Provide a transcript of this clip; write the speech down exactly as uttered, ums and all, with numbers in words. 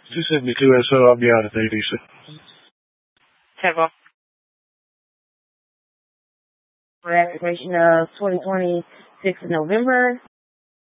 two seventy-two S O, I'll be out at eight E C. Temple. For activation of twenty twenty, sixth of November.